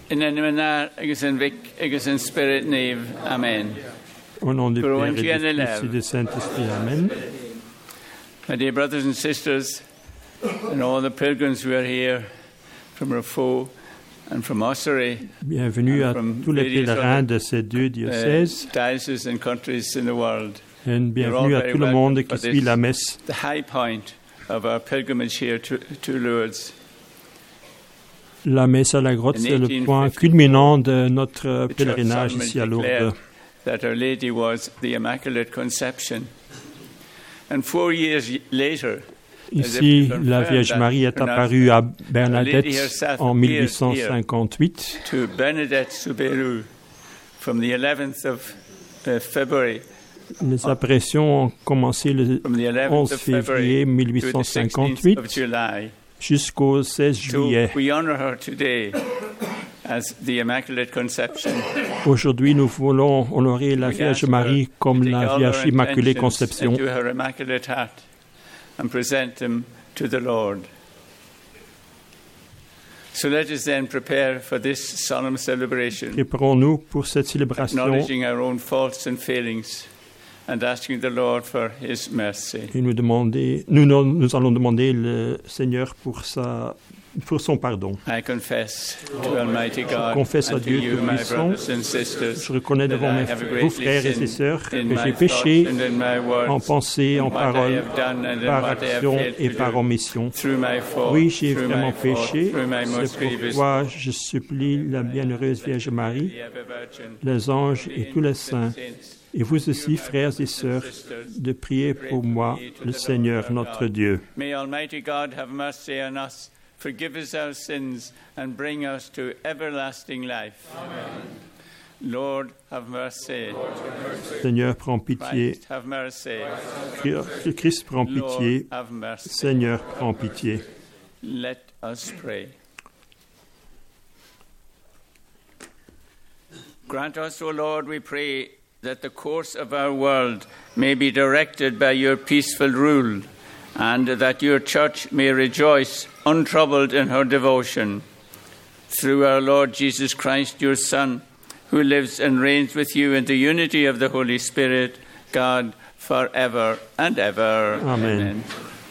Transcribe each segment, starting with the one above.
In enmyna agus yn fic agus yn spirit nef. Amen. Au nom du Père et du Fils et du Saint-Esprit. Amen. My dear brothers and sisters, and all the pilgrims who are here from Rafo and from Ossory, Bienvenue à tous les pèlerins de ces deux diocèses. Dioceses and countries in the world. Et bienvenue à tout le monde qui suit la messe. The high point of our pilgrimage here to Lourdes. La messe à la grotte, c'est le point culminant de notre pèlerinage ici à Lourdes. That Our Lady was the Immaculate Conception. And 4 years later, ici, la Vierge Marie est apparue à Bernadette en 1858. To Bernadette Soubirous from the 11th of February. Les apparitions ont commencé le 11 février 1858 jusqu'au 16 juillet. Aujourd'hui, nous voulons honorer la Vierge Marie comme la Vierge Immaculée Conception. Préparons-nous pour cette célébration. And asking the Lord for His mercy. Et nous allons demander le Seigneur pour son pardon. I confess to Almighty God, je confesse à Dieu Tout-Puissant, je reconnais devant vos frères et sœurs que j'ai péché en pensée, en parole, par action et par omission. Oui, j'ai vraiment péché, c'est pourquoi je supplie la bienheureuse Vierge Marie, les anges et tous les saints, et vous aussi, frères et sœurs, de prier pour moi, le Seigneur notre Dieu. May Almighty God have mercy on us, forgive us our sins, and bring us to everlasting life. Amen. Lord, have mercy. Seigneur, prends pitié. Christ, have mercy. Christ, prends pitié. Lord, have mercy. Seigneur, prends pitié. Let us pray. Grant us, O Lord, we pray, that the course of our world may be directed by your peaceful rule, and that your church may rejoice untroubled in her devotion. Through our Lord Jesus Christ, your Son, who lives and reigns with you in the unity of the Holy Spirit, God, forever and ever. Amen. Amen.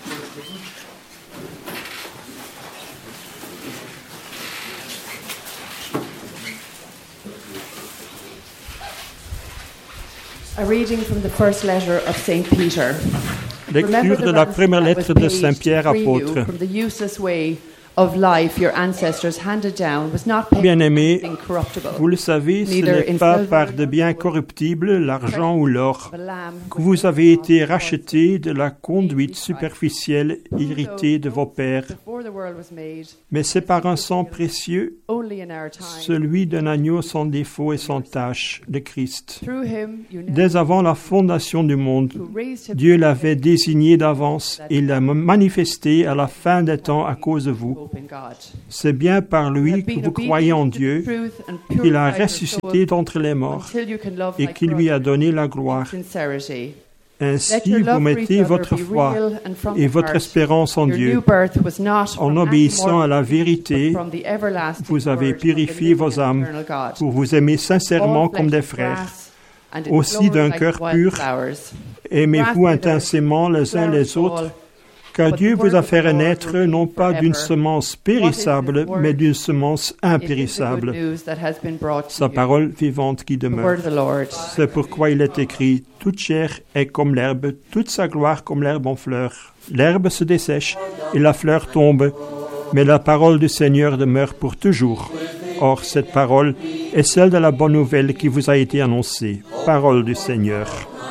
A reading from the first letter of Saint Peter. Lecture de la première lettre de Saint Pierre apôtre. From the useless way of life your ancestors handed down was not paid Bien-aimés, for incorruptible. vous le savez, ce n'est pas par de biens corruptibles, l'argent ou l'or, que vous avez été rachetés de la conduite superficielle héritée de vos pères, mais c'est par un sang précieux, celui d'un agneau sans défaut et sans tache, le Christ. Dès avant la fondation du monde, Dieu l'avait désigné d'avance et l'a manifesté à la fin des temps à cause de vous. C'est bien par lui que vous croyez en Dieu, qu'il a ressuscité d'entre les morts et qu'il lui a donné la gloire. Ainsi, vous mettez votre foi et votre espérance en Dieu. En obéissant à la vérité, vous avez purifié vos âmes pour vous aimer sincèrement comme des frères. Aussi d'un cœur pur, aimez-vous intensément les uns les autres, car Dieu vous a fait renaître non pas d'une semence périssable, mais d'une semence impérissable, sa parole vivante qui demeure. C'est pourquoi il est écrit, « Toute chair est comme l'herbe, toute sa gloire comme l'herbe en fleur. L'herbe se dessèche et la fleur tombe, mais la parole du Seigneur demeure pour toujours. » Or, cette parole est celle de la bonne nouvelle qui vous a été annoncée. Parole du Seigneur.